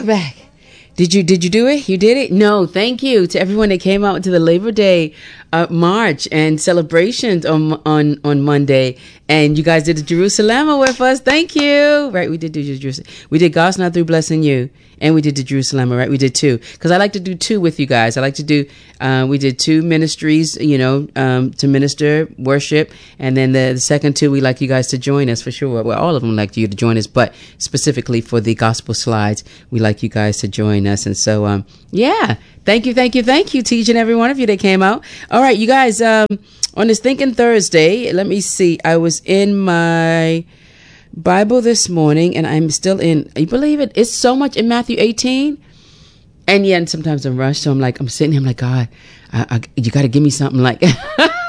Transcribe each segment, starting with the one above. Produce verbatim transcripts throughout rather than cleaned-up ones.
back. Did you did you do it? You did it? No, thank you to everyone that came out to the Labor Day uh, march and celebrations on on on Monday. And you guys did the Jerusalem with us. Thank you. Right, we did do Jerusalem. We did God's Not Through Blessing You, and we did the Jerusalem. Right, we did two because I like to do two with you guys. I like to do. Uh, we did two ministries, you know, um, to minister, worship, and then the, the second two we like you guys to join us for sure. Well, all of them like you to join us, but specifically for the gospel slides, we like you guys to join us. And so, um, yeah, thank you, thank you, thank you to each and every one of you that came out. All right, you guys, um, on this Thinking Thursday, let me see. I was in my Bible this morning, and I'm still in. You believe it? It's so much in Matthew eighteen, and yeah, and sometimes I'm rushed, so I'm like, I'm sitting here, I'm like, God, I, I, you got to give me something like. And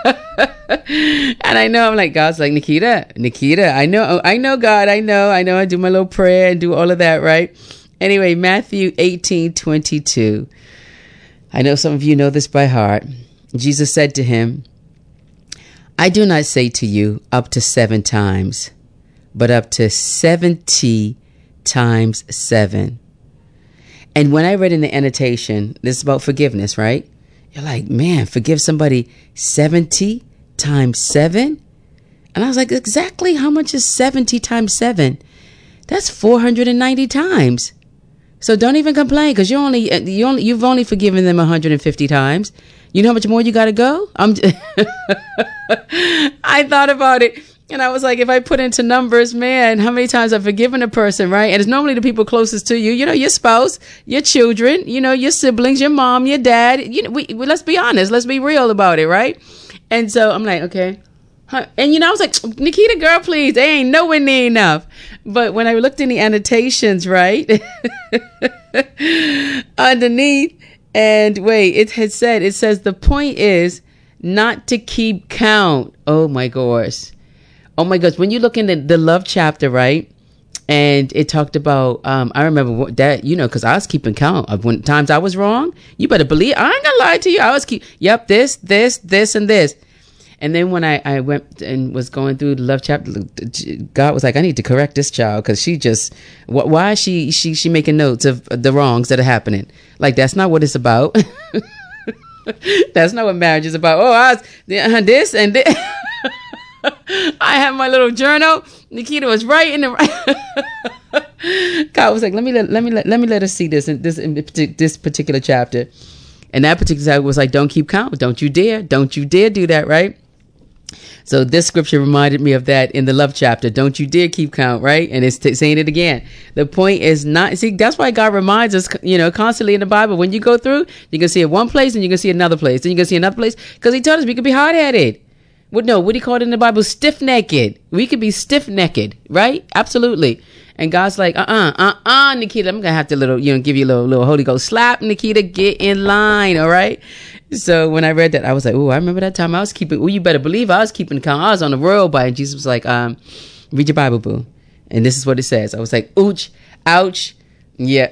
I know I'm like, God's like, Nikita, Nikita, I know, I know, God, I know, I know, I do my little prayer and do all of that, right? Anyway, Matthew eighteen twenty-two. I know some of you know this by heart. Jesus said to him, I do not say to you up to seven times, but up to seventy times seven. And when I read in the annotation, this is about forgiveness, right? You're like, man, forgive somebody seventy times seven? And I was like, exactly how much is seventy times seven? That's four hundred ninety times. So don't even complain, because you only you only you've only forgiven them one hundred fifty times. You know how much more you got to go? I'm. Just I thought about it, and I was like, if I put into numbers, man, how many times I've forgiven a person, right? And it's normally the people closest to you. You know, your spouse, your children, you know, your siblings, your mom, your dad. You know, we, we let's be honest, let's be real about it, right? And so I'm like, okay. And, you know, I was like, Nikita, girl, please, they ain't nowhere near enough. But when I looked in the annotations, right, underneath, and wait, it had said, it says the point is not to keep count. Oh, my gosh. Oh, my gosh. When you look in the, the love chapter, right, and it talked about, um, I remember that, you know, because I was keeping count of when times I was wrong. You better believe, I ain't gonna lie to you. I was keep, yep, this, this, this, and this. And then when I, I went and was going through the love chapter, God was like, I need to correct this child, because she just, wh- why is she, she, she making notes of the wrongs that are happening? Like, that's not what it's about. That's not what marriage is about. Oh, I was this and this. I have my little journal. Nikita was right in the right. God was like, let me let, let me let, let me let us see this in this in this particular chapter. And that particular chapter was like, don't keep count. Don't you dare. Don't you dare do that, right? So this scripture reminded me of that in the love chapter. Don't you dare keep count, right? And it's t- saying it again. The point is not, see, that's why God reminds us, you know, constantly in the Bible. When you go through, you can see it one place and you can see another place. Then you can see another place, because he told us we could be hard-headed. What, no, what he called in the Bible, stiff-necked. We could be stiff-necked, right? Absolutely. And God's like, uh-uh, uh-uh, Nikita, I'm going to have to little, you know, give you a little, little Holy Ghost slap, Nikita, get in line, all right? So when I read that, I was like, oh, I remember that time I was keeping, well, you better believe I was keeping count. I was on the royal bite, and Jesus was like, um, read your Bible, boo. And this is what it says. I was like, ouch, ouch, yeah.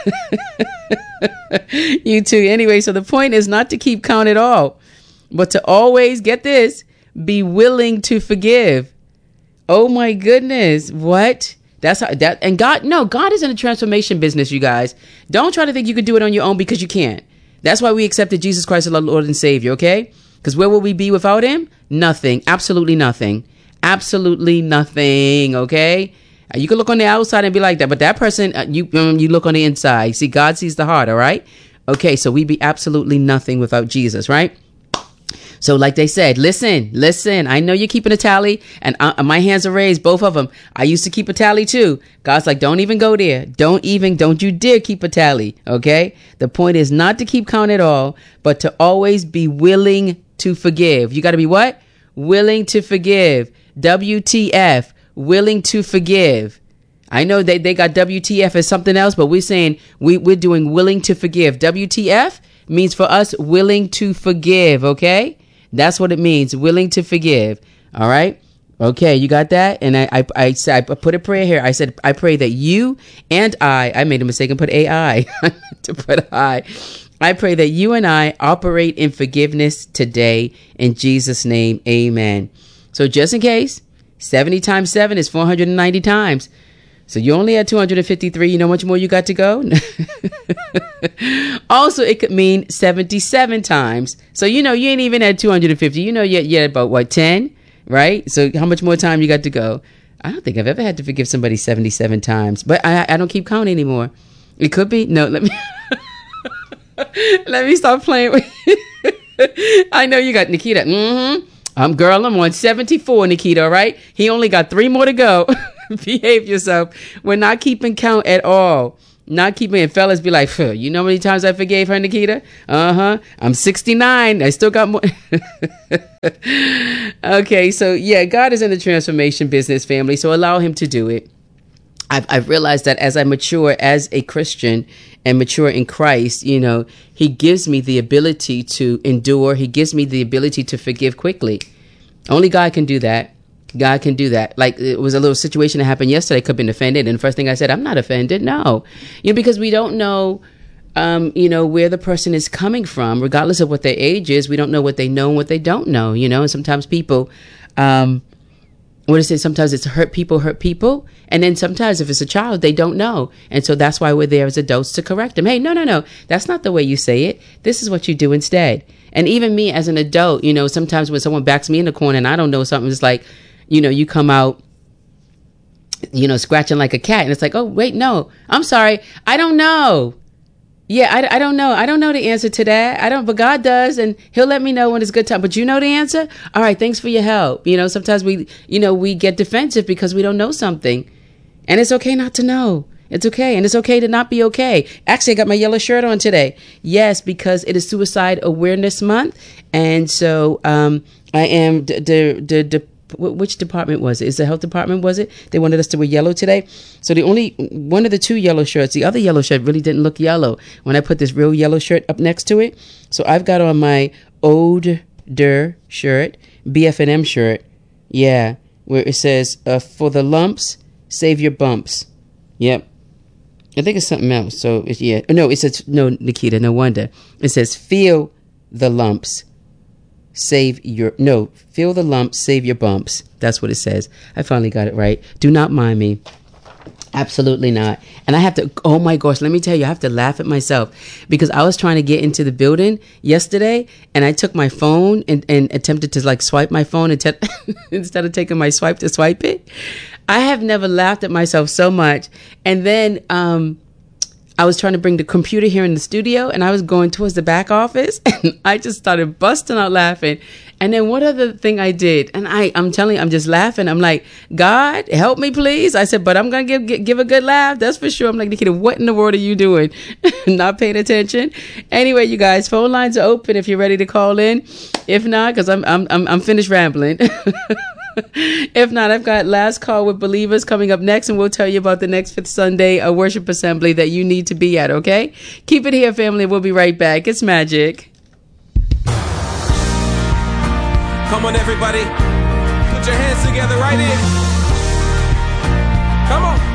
You too. Anyway, so the point is not to keep count at all, but to always, get this, be willing to forgive. Oh my goodness. What? That's how that, and God, no, God is in a transformation business, you guys. Don't try to think you could do it on your own, because you can't. That's why we accepted Jesus Christ as our Lord and Savior, okay? Because where will we be without him? Nothing. Absolutely nothing. Absolutely nothing, okay? You can look on the outside and be like that, but that person, uh, you um, you look on the inside. See, God sees the heart, all right? Okay, so we be absolutely nothing without Jesus, right? So like they said, listen, listen, I know you're keeping a tally, and uh, my hands are raised, both of them. I used to keep a tally too. God's like, don't even go there. Don't even, don't you dare keep a tally. Okay. The point is not to keep count at all, but to always be willing to forgive. You got to be what? Willing to forgive. W T F, willing to forgive. I know they, they got W T F as something else, but we're saying we, we're doing willing to forgive. W T F means for us willing to forgive. Okay. That's what it means, willing to forgive. All right. Okay, you got that? And I, I, I, I put a prayer here. I said, I pray that you and I, I made a mistake and put A I to put I. I pray that you and I operate in forgiveness today in Jesus' name. Amen. So just in case, seventy times seven is four hundred ninety times. So you only had two hundred fifty-three. You know how much more you got to go? Also, it could mean seventy-seven times. So, you know, you ain't even at two hundred fifty. You know, you're, you're about, what, ten? Right? So how much more time you got to go? I don't think I've ever had to forgive somebody seventy-seven times. But I, I don't keep count anymore. It could be. No, let me... let me stop playing with you. I know you got Nikita. Mm-hmm. I'm girl, I'm on seventy-four, Nikita, all right? He only got three more to go. Behave yourself. We're not keeping count at all. Not keeping it. Fellas be like, huh, you know how many times I forgave her, Nikita? Uh-huh. I'm sixty-nine. I still got more. Okay, so yeah, God is in the transformation business, family. So allow him to do it. I've, I've realized that as I mature as a Christian and mature in Christ, you know, he gives me the ability to endure. He gives me the ability to forgive quickly. Only God can do that. God can do that. Like, it was a little situation that happened yesterday. I could have been offended. And the first thing I said, I'm not offended. No, you know, because we don't know, um, you know, where the person is coming from, regardless of what their age is. We don't know what they know and what they don't know, you know, and sometimes people, um, what is it? Sometimes it's hurt people, hurt people. And then sometimes if it's a child, they don't know. And so that's why we're there as adults to correct them. Hey, no, no, no. That's not the way you say it. This is what you do instead. And even me as an adult, you know, sometimes when someone backs me in the corner and I don't know something, it's like, you know, you come out, you know, scratching like a cat. And it's like, oh, wait, no, I'm sorry. I don't know. Yeah, I, I don't know. I don't know the answer to that. I don't, but God does. And he'll let me know when it's a good time. But you know the answer? All right. Thanks for your help. You know, sometimes we, you know, we get defensive because we don't know something. And it's okay not to know. It's okay. And it's okay to not be okay. Actually, I got my yellow shirt on today. Yes, because it is Suicide Awareness Month. And so um, I am the, the, the, the which department was it? Is the health department, was it? They wanted us to wear yellow today. So the only one of the two yellow shirts, the other yellow shirt really didn't look yellow when I put this real yellow shirt up next to it. So I've got on my older shirt, B F and M shirt. Yeah. Where it says, uh, for the lumps, save your bumps. Yep. I think it's something else. So it's, yeah. No, it says, no, Nikita, no wonder. It says, feel the lumps. Save your, no, feel the lumps, save your bumps. That's what it says. I finally got it right. Do not mind me. Absolutely not. And I have to, oh my gosh, let me tell you, I have to laugh at myself because I was trying to get into the building yesterday and I took my phone and, and attempted to like swipe my phone and te- instead of taking my swipe to swipe it. I have never laughed at myself so much. And then, um, I was trying to bring the computer here in the studio and I was going towards the back office and I just started busting out laughing. And then what other thing I did? And I, I'm telling you, I'm just laughing. I'm like, God, help me, please. I said, but I'm going to give, give, give a good laugh. That's for sure. I'm like, Nikita, what in the world are you doing? Not paying attention. Anyway, you guys, phone lines are open if you're ready to call in. If not, because I'm, I'm, I'm, I'm finished rambling. If not, I've got Last Call with Believers coming up next, and we'll tell you about the next Fifth Sunday a worship assembly that you need to be at, okay? Keep it here, family. We'll be right back. It's magic. Come on, everybody. Put your hands together right here. Come on.